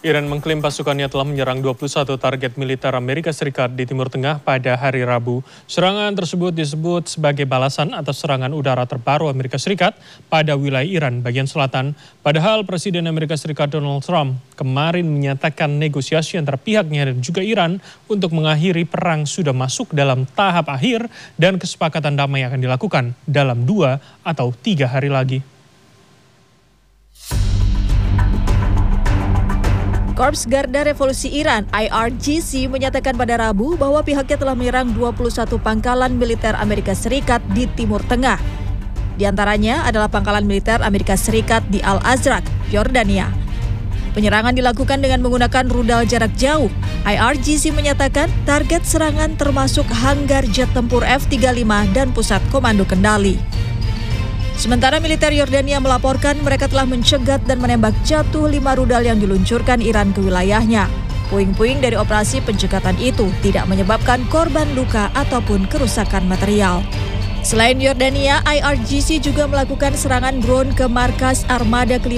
Iran mengklaim pasukannya telah menyerang 21 target militer Amerika Serikat di Timur Tengah pada hari Rabu. Serangan tersebut disebut sebagai balasan atas serangan udara terbaru Amerika Serikat pada wilayah Iran bagian selatan. Padahal Presiden Amerika Serikat Donald Trump kemarin menyatakan negosiasi antara pihaknya dan juga Iran untuk mengakhiri perang sudah masuk dalam tahap akhir dan kesepakatan damai akan dilakukan dalam 2 atau 3 hari lagi. Korps Garda Revolusi Iran (IRGC) menyatakan pada Rabu bahwa pihaknya telah menyerang 21 pangkalan militer Amerika Serikat di Timur Tengah. Di antaranya adalah pangkalan militer Amerika Serikat di Al-Azraq, Yordania. Penyerangan dilakukan dengan menggunakan rudal jarak jauh. IRGC menyatakan target serangan termasuk hanggar jet tempur F-35 dan pusat komando kendali. Sementara militer Yordania melaporkan mereka telah mencegat dan menembak jatuh 5 rudal yang diluncurkan Iran ke wilayahnya. Puing-puing dari operasi pencegatan itu tidak menyebabkan korban luka ataupun kerusakan material. Selain Yordania, IRGC juga melakukan serangan drone ke markas armada kelima